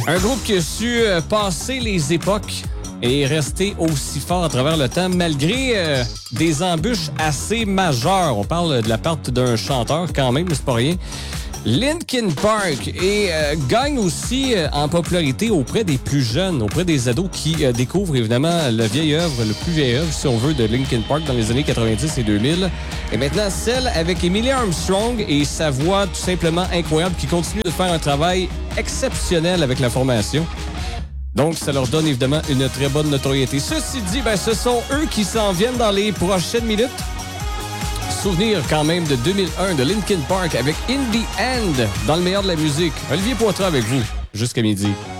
Un groupe qui a su passer les époques et rester aussi fort à travers le temps, malgré des embûches assez majeures. On parle de la perte d'un chanteur quand même, mais c'est pas rien. Linkin Park gagne aussi en popularité auprès des plus jeunes, auprès des ados qui découvrent évidemment le plus vieil œuvre, si on veut, de Linkin Park dans les années 90 et 2000. Et maintenant, celle avec Emily Armstrong et sa voix tout simplement incroyable qui continue de faire un travail exceptionnel avec la formation. Donc, ça leur donne évidemment une très bonne notoriété. Ceci dit, ce sont eux qui s'en viennent dans les prochaines minutes. Souvenir quand même de 2001 de Linkin Park avec In the End dans le meilleur de la musique. Olivier Poitras avec vous jusqu'à midi.